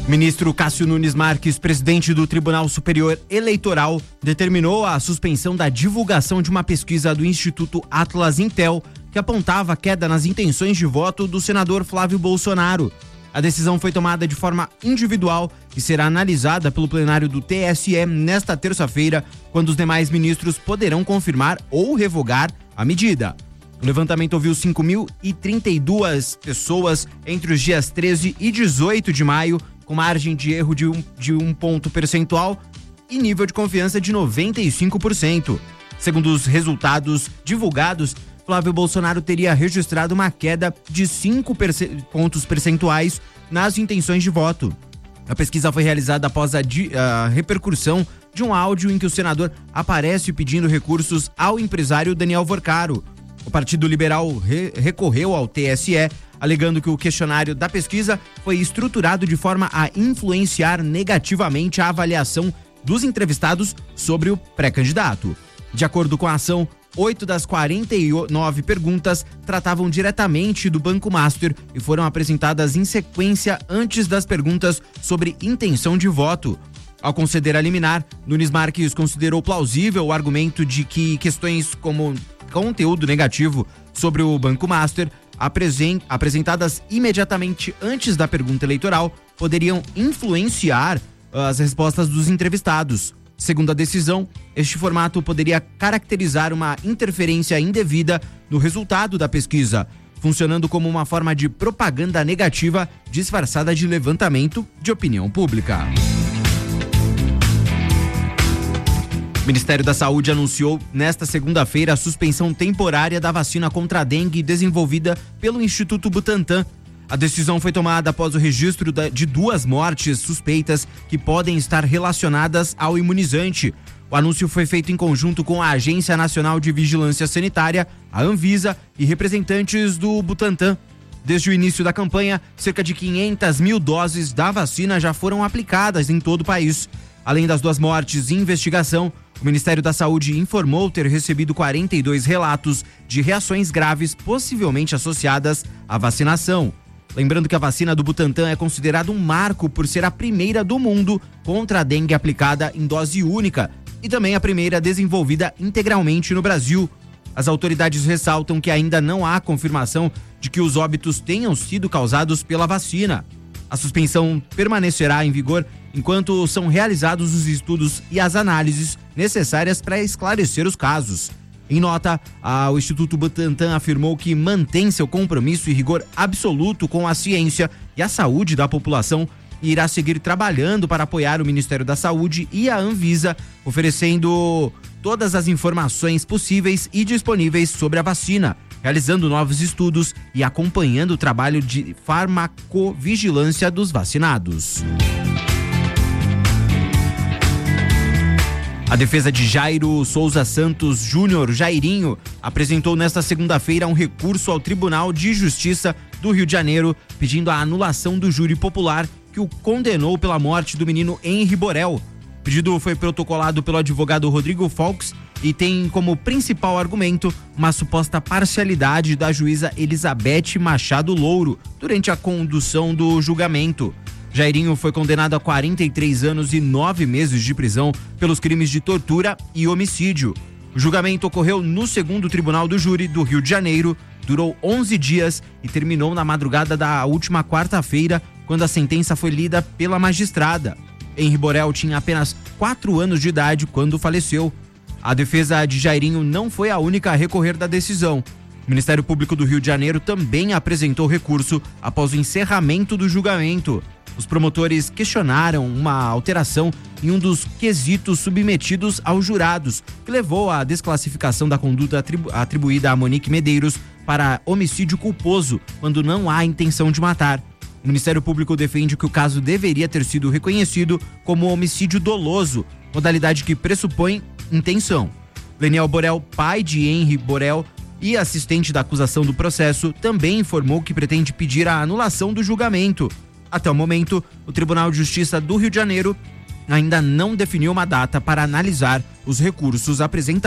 Ministro Cássio Nunes Marques, presidente do Tribunal Superior Eleitoral, determinou a suspensão da divulgação de uma pesquisa do Instituto Atlas Intel que apontava a queda nas intenções de voto do senador Flávio Bolsonaro. A decisão foi tomada de forma individual e será analisada pelo plenário do TSE nesta terça-feira, quando os demais ministros poderão confirmar ou revogar a medida. O levantamento ouviu 5.032 pessoas entre os dias 13 e 18 de maio, com margem de erro de um ponto percentual e nível de confiança de 95%. Segundo os resultados divulgados, Flávio Bolsonaro teria registrado uma queda de 5 pontos percentuais nas intenções de voto. A pesquisa foi realizada após a repercussão de um áudio em que o senador aparece pedindo recursos ao empresário Daniel Vorcaro. O Partido Liberal recorreu ao TSE, alegando que o questionário da pesquisa foi estruturado de forma a influenciar negativamente a avaliação dos entrevistados sobre o pré-candidato. De acordo com a ação, 8 das 49 perguntas tratavam diretamente do Banco Master e foram apresentadas em sequência antes das perguntas sobre intenção de voto. Ao conceder a liminar, Nunes Marques considerou plausível o argumento de que questões como conteúdo negativo sobre o Banco Master, apresentadas imediatamente antes da pergunta eleitoral, poderiam influenciar as respostas dos entrevistados. Segundo a decisão, este formato poderia caracterizar uma interferência indevida no resultado da pesquisa, funcionando como uma forma de propaganda negativa disfarçada de levantamento de opinião pública. O Ministério da Saúde anunciou nesta segunda-feira a suspensão temporária da vacina contra a dengue desenvolvida pelo Instituto Butantan. A decisão foi tomada após o registro de 2 mortes suspeitas que podem estar relacionadas ao imunizante. O anúncio foi feito em conjunto com a Agência Nacional de Vigilância Sanitária, a Anvisa, e representantes do Butantan. Desde o início da campanha, cerca de 500 mil doses da vacina já foram aplicadas em todo o país. Além das 2 mortes em investigação, o Ministério da Saúde informou ter recebido 42 relatos de reações graves possivelmente associadas à vacinação. Lembrando que a vacina do Butantan é considerada um marco por ser a primeira do mundo contra a dengue aplicada em dose única e também a primeira desenvolvida integralmente no Brasil. As autoridades ressaltam que ainda não há confirmação de que os óbitos tenham sido causados pela vacina. A suspensão permanecerá em vigor enquanto são realizados os estudos e as análises necessárias para esclarecer os casos. Em nota, o Instituto Butantan afirmou que mantém seu compromisso e rigor absoluto com a ciência e a saúde da população e irá seguir trabalhando para apoiar o Ministério da Saúde e a Anvisa, oferecendo todas as informações possíveis e disponíveis sobre a vacina, realizando novos estudos e acompanhando o trabalho de farmacovigilância dos vacinados. A defesa de Jairo Souza Santos Júnior, Jairinho, apresentou nesta segunda-feira um recurso ao Tribunal de Justiça do Rio de Janeiro, pedindo a anulação do júri popular que o condenou pela morte do menino Henri Borel. O pedido foi protocolado pelo advogado Rodrigo Faux e tem como principal argumento uma suposta parcialidade da juíza Elizabeth Machado Louro durante a condução do julgamento. Jairinho foi condenado a 43 anos e 9 meses de prisão pelos crimes de tortura e homicídio. O julgamento ocorreu no 2º Tribunal do Júri do Rio de Janeiro, durou 11 dias e terminou na madrugada da última quarta-feira, quando a sentença foi lida pela magistrada. Henri Borel tinha apenas 4 anos de idade quando faleceu. A defesa de Jairinho não foi a única a recorrer da decisão. O Ministério Público do Rio de Janeiro também apresentou recurso após o encerramento do julgamento. Os promotores questionaram uma alteração em um dos quesitos submetidos aos jurados, que levou à desclassificação da conduta atribuída a Monique Medeiros para homicídio culposo, quando não há intenção de matar. O Ministério Público defende que o caso deveria ter sido reconhecido como homicídio doloso, modalidade que pressupõe intenção. Leniel Borel, pai de Henri Borel e assistente da acusação do processo, também informou que pretende pedir a anulação do julgamento. Até o momento, o Tribunal de Justiça do Rio de Janeiro ainda não definiu uma data para analisar os recursos apresentados.